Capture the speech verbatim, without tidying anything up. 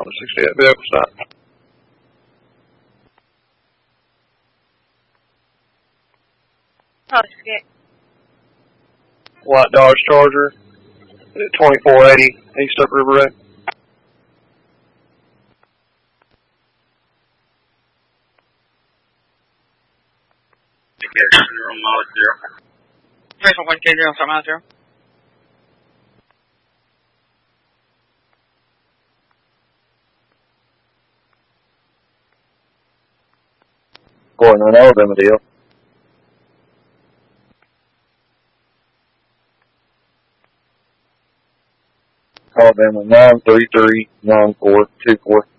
on the sixty-eight vehicle stop. Oh, sixty-eight. White Dodge Charger, twenty-four eighty East Up River Road. Zero miles zero. First one, K zero, start mile zero. Going on Alabama deal. Alabama nine three three nine four two four.